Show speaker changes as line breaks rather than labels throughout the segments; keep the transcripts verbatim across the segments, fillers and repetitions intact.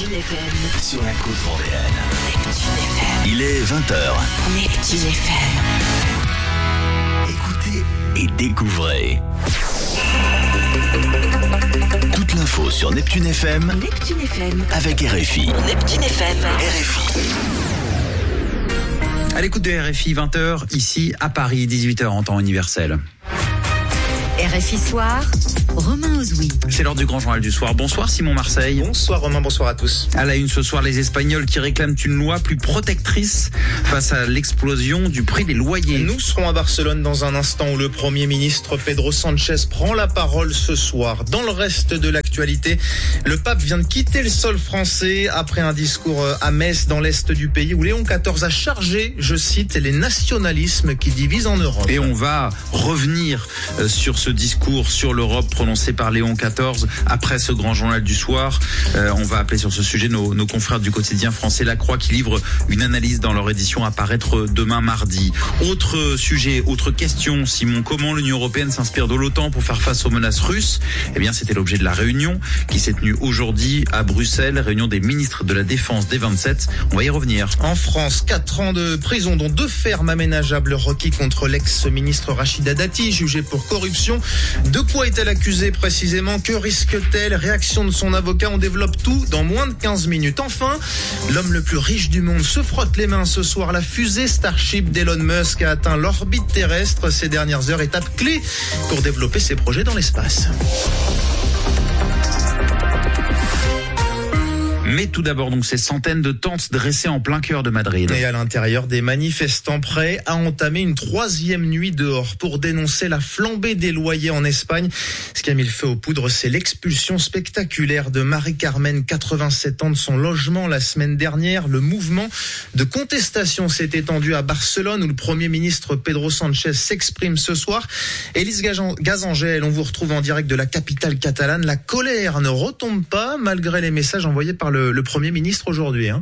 F M.
Sur la côte vendéenne.
Neptune F M.
Il est vingt heures.
Neptune F M.
Écoutez et découvrez. Toute l'info sur Neptune F M.
Neptune F M.
Avec R F I.
Neptune F M.
R F I.
À l'écoute de R F I, vingt heures, ici à Paris, dix-huit heures en temps universel.
R F I Soir, Romain Ozoui.
C'est l'heure du grand journal du soir. Bonsoir Simon Marseille.
Bonsoir Romain, bonsoir à tous.
À la une ce soir, les Espagnols qui réclament une loi plus protectrice face à l'explosion du prix des loyers.
Nous serons à Barcelone dans un instant où le Premier ministre Pedro Sánchez prend la parole ce soir. Dans le reste de l'actualité, le pape vient de quitter le sol français après un discours à Metz dans l'est du pays où Léon quatorze a chargé, je cite, les nationalismes qui divisent en Europe.
Et on va revenir sur ce discours sur l'Europe prononcé par Léon quatorze après ce grand journal du soir. Euh, on va appeler sur ce sujet nos, nos confrères du quotidien français La Croix qui livrent une analyse dans leur édition à paraître demain mardi. Autre sujet, autre question, Simon, comment l'Union européenne s'inspire de l'OTAN pour faire face aux menaces russes? Eh bien, c'était l'objet de la réunion qui s'est tenue aujourd'hui à Bruxelles, réunion des ministres de la Défense des vingt-sept. On va y revenir.
En France, quatre ans de prison, dont deux fermes aménageables requis contre l'ex-ministre Rachida Dati, jugée pour corruption. De quoi est-elle accusée précisément? Que risque-t-elle? Réaction de son avocat, on développe tout dans moins de quinze minutes. Enfin, l'homme le plus riche du monde se frotte les mains ce soir. La fusée Starship d'Elon Musk a atteint l'orbite terrestre ces dernières heures, étape clé pour développer ses projets dans l'espace.
Mais tout d'abord, donc, ces centaines de tentes dressées en plein cœur de Madrid.
Et à l'intérieur, des manifestants prêts à entamer une troisième nuit dehors pour dénoncer la flambée des loyers en Espagne. Ce qui a mis le feu aux poudres, c'est l'expulsion spectaculaire de Marie-Carmen, quatre-vingt-sept ans, de son logement la semaine dernière. Le mouvement de contestation s'est étendu à Barcelone, où le Premier ministre Pedro Sánchez s'exprime ce soir. Élise Gazangel, on vous retrouve en direct de la capitale catalane. La colère ne retombe pas, malgré les messages envoyés par le Le, le Premier ministre aujourd'hui. Hein.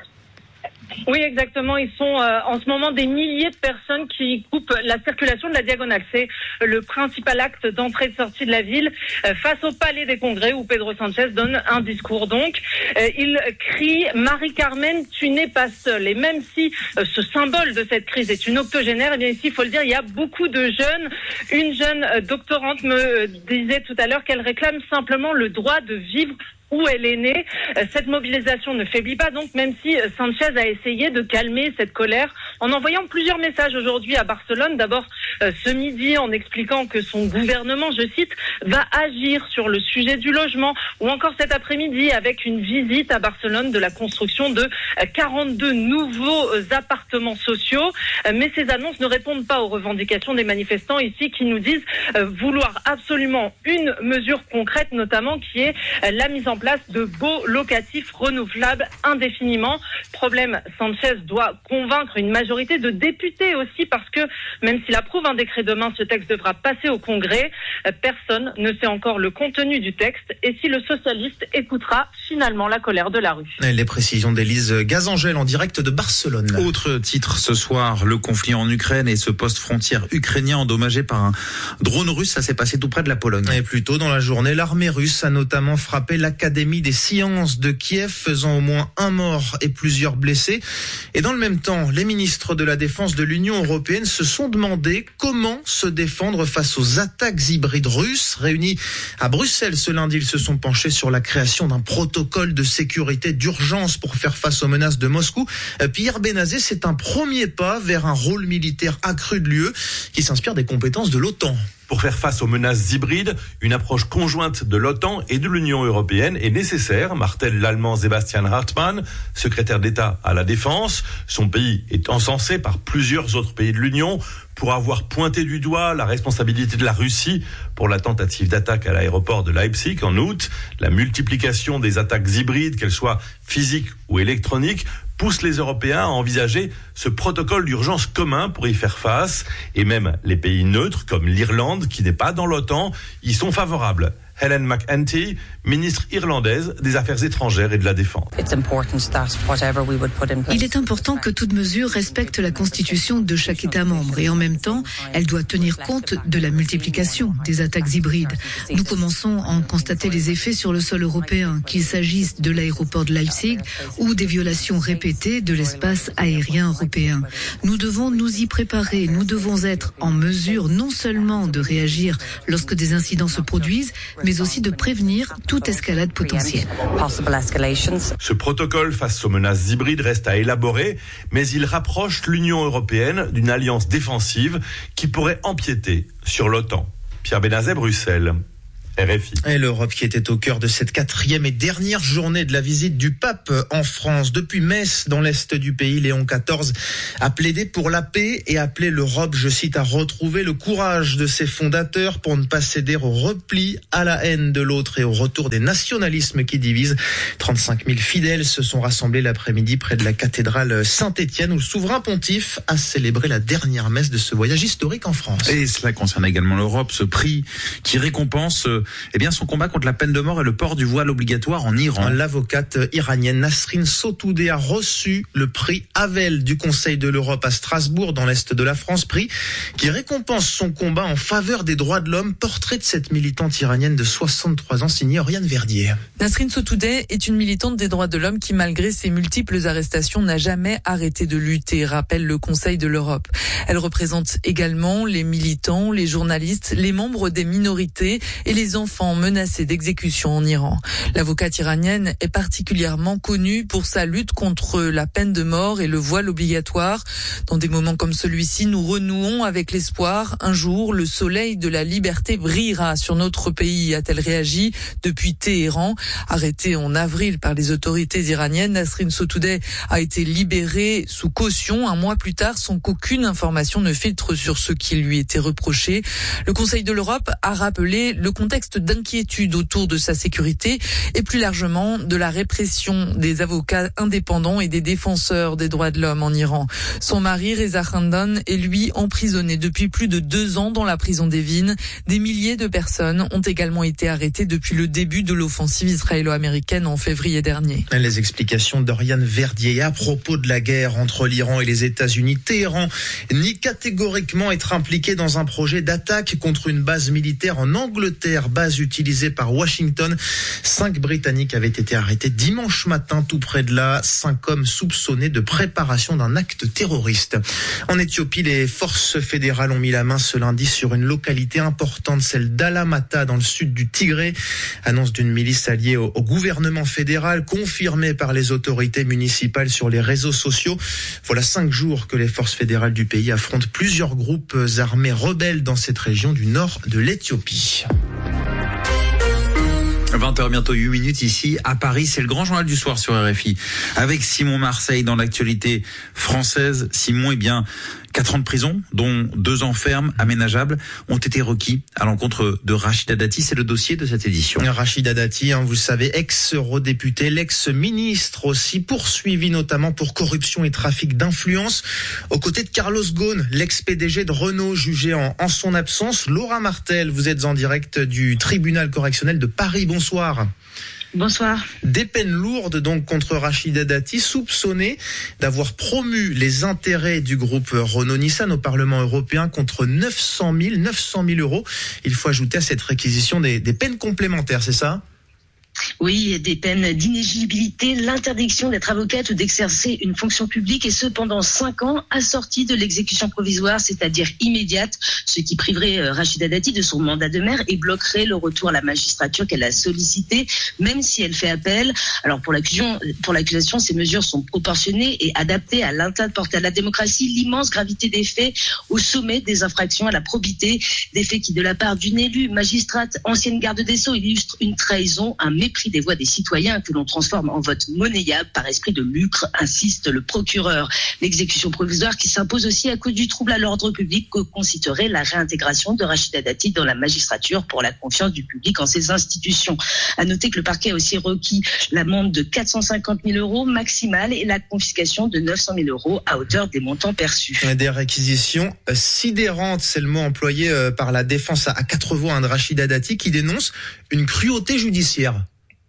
Oui, exactement. Ils sont euh, en ce moment des milliers de personnes qui coupent la circulation de la Diagonale. C'est le principal acte d'entrée et de sortie de la ville euh, face au Palais des Congrès où Pedro Sánchez donne un discours. Donc, euh, il crie « Marie-Carmen, tu n'es pas seule ». Et même si euh, ce symbole de cette crise est une octogénaire, eh bien ici, il faut le dire, il y a beaucoup de jeunes. Une jeune euh, doctorante me euh, disait tout à l'heure qu'elle réclame simplement le droit de vivre où elle est née. Cette mobilisation ne faiblit pas, donc, même si Sánchez a essayé de calmer cette colère en envoyant plusieurs messages aujourd'hui à Barcelone. D'abord, ce midi, en expliquant que son gouvernement, je cite, va agir sur le sujet du logement, ou encore cet après-midi avec une visite à Barcelone de la construction de quarante-deux nouveaux appartements sociaux. Mais ces annonces ne répondent pas aux revendications des manifestants ici qui nous disent vouloir absolument une mesure concrète, notamment qui est la mise en place de baux locatifs renouvelables indéfiniment. Problème, Sánchez doit convaincre une majorité de députés aussi, parce que même s'il approuve un décret demain, ce texte devra passer au Congrès. Personne ne sait encore le contenu du texte et si le socialiste écoutera finalement la colère de la rue.
Les précisions d'Élise Gazangel en direct de Barcelone.
Autre titre ce soir, le conflit en Ukraine et ce poste frontière ukrainien endommagé par un drone russe. Ça s'est passé tout près de la Pologne.
Et plus tôt dans la journée, l'armée russe a notamment frappé l'Académie des sciences de Kiev, faisant au moins un mort et plusieurs blessés. Et dans le même temps, les ministres de la Défense de l'Union européenne se sont demandé comment se défendre face aux attaques hybrides russes. Réunis à Bruxelles ce lundi, ils se sont penchés sur la création d'un protocole de sécurité d'urgence pour faire face aux menaces de Moscou. Pierre Benazé, c'est un premier pas vers un rôle militaire accru de l'U E qui s'inspire des compétences de l'OTAN.
Pour faire face aux menaces hybrides, une approche conjointe de l'OTAN et de l'Union européenne est nécessaire, martèle l'Allemand Sebastian Hartmann, secrétaire d'État à la Défense. Son pays est encensé par plusieurs autres pays de l'Union pour avoir pointé du doigt la responsabilité de la Russie pour la tentative d'attaque à l'aéroport de Leipzig en août. La multiplication des attaques hybrides, qu'elles soient physiques ou électroniques, pousse les Européens à envisager ce protocole d'urgence commun pour y faire face. Et même les pays neutres, comme l'Irlande, qui n'est pas dans l'OTAN, y sont favorables. Helen McEntee, ministre irlandaise des Affaires étrangères et de la Défense.
Il est important que toute mesure respecte la constitution de chaque État membre et en même temps, elle doit tenir compte de la multiplication des attaques hybrides. Nous commençons à en constater les effets sur le sol européen, qu'il s'agisse de l'aéroport de Leipzig ou des violations répétées de l'espace aérien européen. Nous devons nous y préparer, nous devons être en mesure non seulement de réagir lorsque des incidents se produisent, mais aussi de prévenir toute escalade potentielle.
Ce protocole face aux menaces hybrides reste à élaborer, mais il rapproche l'Union européenne d'une alliance défensive qui pourrait empiéter sur l'OTAN. Pierre Benazet, Bruxelles. R F I.
Et l'Europe qui était au cœur de cette quatrième et dernière journée de la visite du pape en France. Depuis Metz, dans l'est du pays, Léon quatorze a plaidé pour la paix et appelé l'Europe, je cite, à retrouver le courage de ses fondateurs pour ne pas céder au repli, à la haine de l'autre et au retour des nationalismes qui divisent. trente-cinq mille fidèles se sont rassemblés l'après-midi près de la cathédrale Saint-Étienne où le souverain pontife a célébré la dernière messe de ce voyage historique en France.
Et cela concerne également l'Europe, ce prix qui récompense eh bien, son combat contre la peine de mort et le port du voile obligatoire en Iran.
L'avocate iranienne Nasrin Sotoudeh a reçu le prix Havel du Conseil de l'Europe à Strasbourg, dans l'est de la France, prix qui récompense son combat en faveur des droits de l'homme. Portrait de cette militante iranienne de soixante-trois ans, signée Oriane Verdier.
Nasrin Sotoudeh est une militante des droits de l'homme qui, malgré ses multiples arrestations, n'a jamais arrêté de lutter, rappelle le Conseil de l'Europe. Elle représente également les militants, les journalistes, les membres des minorités et les enfants menacés d'exécution en Iran. L'avocate iranienne est particulièrement connue pour sa lutte contre la peine de mort et le voile obligatoire. Dans des moments comme celui-ci, nous renouons avec l'espoir. Un jour, le soleil de la liberté brillera sur notre pays, a-t-elle réagi depuis Téhéran. Arrêtée en avril par les autorités iraniennes, Nasrin Sotoudeh a été libérée sous caution un mois plus tard sans qu'aucune information ne filtre sur ce qui lui était reproché. Le Conseil de l'Europe a rappelé le contexte d'inquiétude autour de sa sécurité et plus largement de la répression des avocats indépendants et des défenseurs des droits de l'homme en Iran. Son mari, Reza Khandan, est lui emprisonné depuis plus de deux ans dans la prison d'Evin. Des milliers de personnes ont également été arrêtées depuis le début de l'offensive israélo-américaine en février dernier.
Les explications d'Oriane Verdier à propos de la guerre entre l'Iran et les États-Unis. Téhéran nie catégoriquement être impliqué dans un projet d'attaque contre une base militaire en Angleterre, base utilisée par Washington. Cinq Britanniques avaient été arrêtés dimanche matin tout près de là. Cinq hommes soupçonnés de préparation d'un acte terroriste. En Éthiopie, les forces fédérales ont mis la main ce lundi sur une localité importante, celle d'Alamata, dans le sud du Tigré. Annonce d'une milice alliée au, au gouvernement fédéral, confirmée par les autorités municipales sur les réseaux sociaux. Voilà cinq jours que les forces fédérales du pays affrontent plusieurs groupes armés rebelles dans cette région du nord de l'Éthiopie.
vingt heures, bientôt huit minutes ici à Paris. C'est le grand journal du soir sur R F I. Avec Simon Marseille dans l'actualité française. Simon, eh bien, quatre ans de prison, dont deux ans fermes aménageables, ont été requis à l'encontre de Rachida Dati. C'est le dossier de cette édition.
Rachida Dati, hein, vous le savez, ex-eurodéputée, l'ex-ministre aussi, poursuivi notamment pour corruption et trafic d'influence. Aux côtés de Carlos Ghosn, l'ex-P D G de Renault, jugé en, en son absence. Laura Martel, vous êtes en direct du tribunal correctionnel de Paris. Bonsoir.
Bonsoir.
Des peines lourdes donc contre Rachida Dati, soupçonnée d'avoir promu les intérêts du groupe Renault-Nissan au Parlement européen contre neuf cent mille euros. Il faut ajouter à cette réquisition des, des peines complémentaires, c'est ça ?
Oui, des peines d'inéligibilité, l'interdiction d'être avocate ou d'exercer une fonction publique, et ce pendant cinq ans, assortie de l'exécution provisoire, c'est-à-dire immédiate, ce qui priverait Rachida Dati de son mandat de maire et bloquerait le retour à la magistrature qu'elle a sollicité, même si elle fait appel. Alors pour l'accusation, pour l'accusation, ces mesures sont proportionnées et adaptées à l'atteinte portée à la démocratie, l'immense gravité des faits au sommet des infractions à la probité, des faits qui, de la part d'une élue magistrate, ancienne garde des Sceaux, illustrent une trahison, un mépris mépris des voix des citoyens que l'on transforme en vote monnayable par esprit de lucre, insiste le procureur. L'exécution provisoire qui s'impose aussi à cause du trouble à l'ordre public que conciterait la réintégration de Rachida Dati dans la magistrature pour la confiance du public en ses institutions. À noter que le parquet a aussi requis l'amende de quatre cent cinquante mille euros maximale et la confiscation de neuf cent mille euros à hauteur des montants perçus.
Des réquisitions sidérantes, c'est le mot employé par la défense à quatre voix de Rachida Dati qui dénonce une cruauté judiciaire.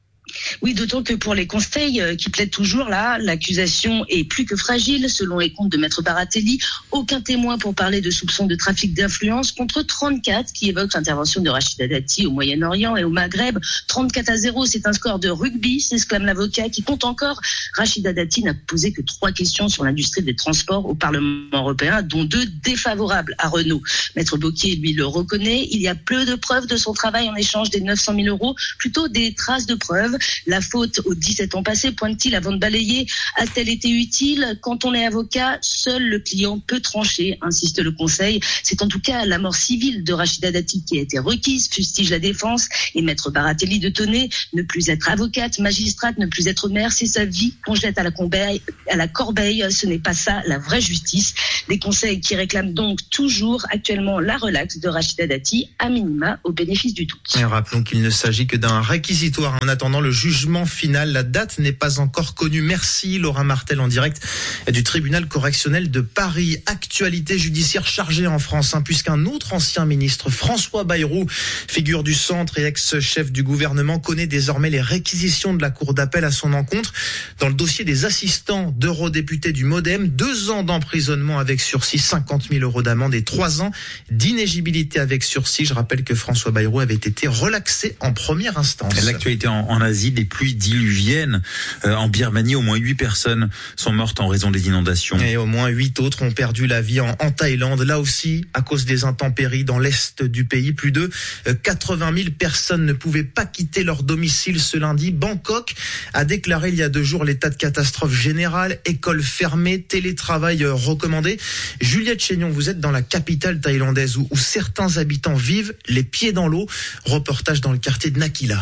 Oui, d'autant que pour les conseils qui plaident toujours là, l'accusation est plus que fragile. Selon les comptes de Maître Baratelli, aucun témoin pour parler de soupçons de trafic d'influence contre trente-quatre qui évoquent l'intervention de Rachida Dati au Moyen-Orient et au Maghreb. trente-quatre à zéro, c'est un score de rugby, s'exclame l'avocat qui compte encore. Rachida Dati n'a posé que trois questions sur l'industrie des transports au Parlement européen, dont deux défavorables à Renault. Maître Bocquier, lui, le reconnaît. Il y a peu de preuves de son travail en échange des neuf cent mille euros, plutôt des traces de preuves. La faute aux dix-sept ans passés, pointe-t-il avant de balayer, a-t-elle été utile? Quand on est avocat, seul le client peut trancher, insiste le conseil. C'est en tout cas la mort civile de Rachida Dati qui a été requise, fustige la défense, et Maître Baratelli de Tonnet, ne plus être avocate, magistrate, ne plus être mère, c'est sa vie qu'on jette à la corbeille, à la corbeille. Ce n'est pas ça la vraie justice. Des conseils qui réclament donc toujours actuellement la relaxe de Rachida Dati, à minima au bénéfice du doute.
Et rappelons qu'il ne s'agit que d'un réquisitoire. En attendant le jugement final, la date n'est pas encore connue. Merci Laura Martel en direct du tribunal correctionnel de Paris. Actualité judiciaire chargée en France, hein, puisqu'un autre ancien ministre, François Bayrou, figure du centre et ex-chef du gouvernement, connaît désormais les réquisitions de la cour d'appel à son encontre. Dans le dossier des assistants d'eurodéputés du Modem, deux ans d'emprisonnement avec sursis, cinquante mille euros d'amende et trois ans d'inéligibilité avec sursis. Je rappelle que François Bayrou avait été relaxé en première instance.
L'actualité en, en Asie, des pluies diluviennes. Euh, en Birmanie, au moins huit personnes sont mortes en raison des inondations.
Et au moins huit autres ont perdu la vie en, en Thaïlande. Là aussi, à cause des intempéries dans l'est du pays, plus de quatre-vingt mille personnes ne pouvaient pas quitter leur domicile ce lundi. Bangkok a déclaré il y a deux jours l'état de catastrophe générale, écoles fermées, télétravail recommandé. Juliette Chénion, vous êtes dans la capitale thaïlandaise où, où certains habitants vivent les pieds dans l'eau. Reportage dans le quartier de Nakila.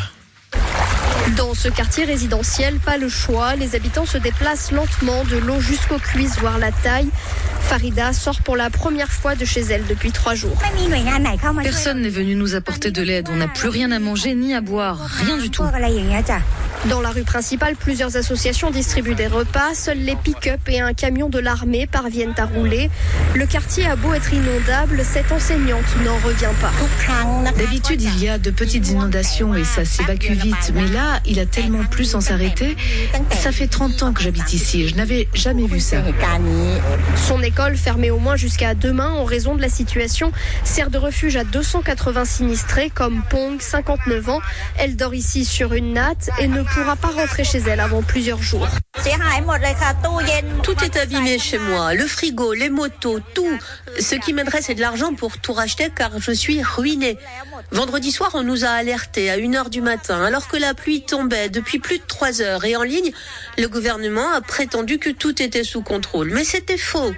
Dans ce quartier résidentiel, pas le choix. Les habitants se déplacent lentement de l'eau jusqu'aux cuisses, voire la taille. Farida sort pour la première fois de chez elle depuis trois jours.
Personne n'est venu nous apporter de l'aide. On n'a plus rien à manger ni à boire. Rien du tout.
Dans la rue principale, plusieurs associations distribuent des repas. Seuls les pick-up et un camion de l'armée parviennent à rouler. Le quartier a beau être inondable, cette enseignante n'en revient pas.
D'habitude, il y a de petites inondations et ça s'évacue vite. Mais là, il a tellement plu sans s'arrêter. Ça fait trente ans que j'habite ici et je n'avais jamais vu ça.
Son école, fermée au moins jusqu'à demain en raison de la situation, sert de refuge à deux cent quatre-vingts sinistrés comme Pong, cinquante-neuf ans. Elle dort ici sur une natte et ne pourra pas rentrer chez elle avant plusieurs jours.
Tout est abîmé chez moi, le frigo, les motos, tout. Ce qui m'aiderait, c'est de l'argent pour tout racheter car je suis ruinée. Vendredi soir, on nous a alertés à une heure du matin alors que la pluie tombait depuis plus de trois heures et en ligne, le gouvernement a prétendu que tout était sous contrôle. Mais c'était faux.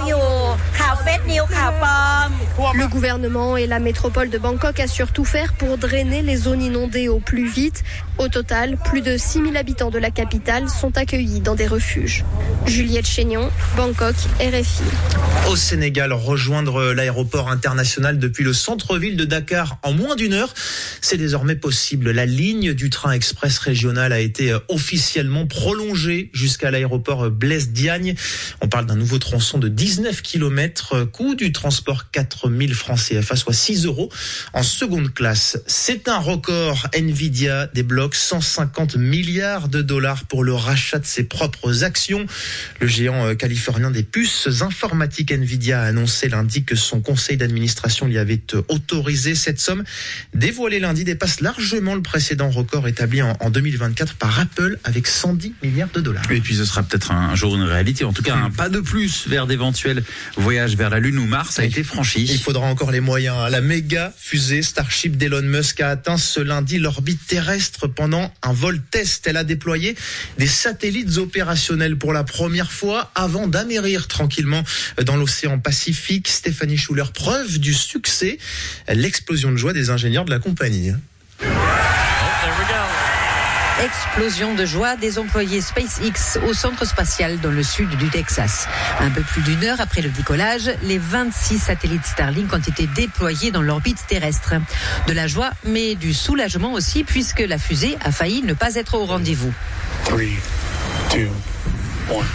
Le gouvernement et la métropole de Bangkok assurent tout faire pour drainer les zones inondées au plus vite. Au total, plus de six mille habitants de la capitale sont accueillis dans des refuges. Juliette Chénion, Bangkok, R F I.
Au Sénégal, rejoindre l'aéroport international depuis le centre-ville de Dakar en moins d'une heure, c'est désormais possible. La ligne du train express régional a été officiellement prolongée jusqu'à l'aéroport Blaise Diagne. On parle d'un nouveau tronçon de dix-neuf kilomètres, coût du transport quatre mille francs C F A, soit six euros en seconde classe. C'est un record. Nvidia débloque cent cinquante milliards de dollars pour le rachat de ses propres actions. Le géant californien des puces informatiques Nvidia a annoncé lundi que son conseil d'administration lui avait autorisé. Cette somme dévoilée lundi dépasse largement le précédent record établi en, en deux mille vingt-quatre par Apple avec cent dix milliards de dollars.
Et puis ce sera peut-être un, un jour une réalité. En tout cas, un pas de plus vers d'éventuels voyages vers la Lune ou Mars a été franchi.
Il faudra encore les moyens. La méga fusée Starship d'Elon Musk a atteint ce lundi l'orbite terrestre pendant un vol test. Elle a déployé des satellites opérationnels pour la première fois avant d'amérir tranquillement dans l'océan Pacifique. Stéphanie Schuller, preuve du succès, l'explosion de joie des ingénieurs de la compagnie.
Explosion de joie des employés SpaceX au centre spatial dans le sud du Texas. Un peu plus d'une heure après le décollage, les vingt-six satellites Starlink ont été déployés dans l'orbite terrestre. De la joie, mais du soulagement aussi, puisque la fusée a failli ne pas être au rendez-vous.
trois, deux, un.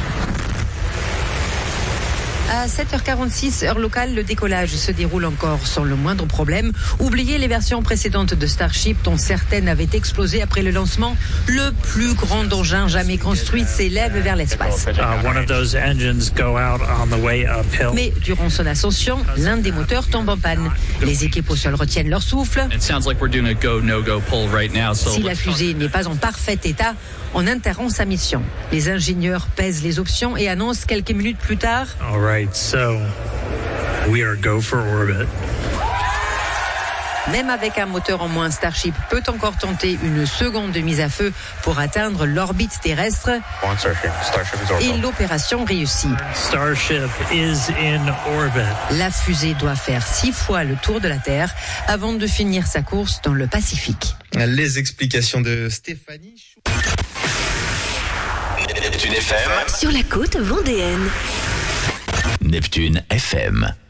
À sept heures quarante-six, heure locale, le décollage se déroule encore sans le moindre problème. Oubliez les versions précédentes de Starship dont certaines avaient explosé après le lancement. Le plus grand engin jamais construit s'élève vers l'espace. Mais durant son ascension, l'un des moteurs tombe en panne. Les équipes au sol retiennent leur souffle. Si la fusée n'est pas en parfait état, on interrompt sa mission. Les ingénieurs pèsent les options et annoncent quelques minutes plus tard.
All right, so we are go for orbit.
Même avec un moteur en moins, Starship peut encore tenter une seconde mise à feu pour atteindre l'orbite terrestre. Et l'opération réussit.
Starship is in orbit.
La fusée doit faire six fois le tour de la Terre avant de finir sa course dans le Pacifique.
Les explications de Stéphanie.
Neptune F M.
Sur la côte vendéenne.
Neptune F M.